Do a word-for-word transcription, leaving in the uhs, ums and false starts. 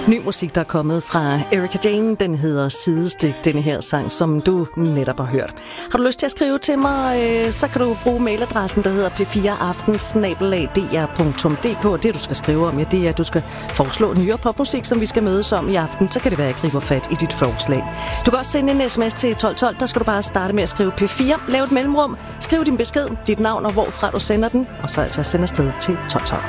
Ny musik, der er kommet fra Erika Jane, den hedder Sidestik, denne her sang, som du netop har hørt. Har du lyst til at skrive til mig, så kan du bruge mailadressen, der hedder p fire aften snabel-a d r punktum d k. Det, du skal skrive om, ja, det er, at du skal foreslå nyere popmusik, som vi skal mødes om i aften. Så kan det være, at jeg griber fat i dit forslag. Du kan også sende en sms til tolv tolv. Der skal du bare starte med at skrive P fire. Lav et mellemrum. Skriv din besked, dit navn og hvorfra du sender den. Og så altså send afsted til tolv tolv.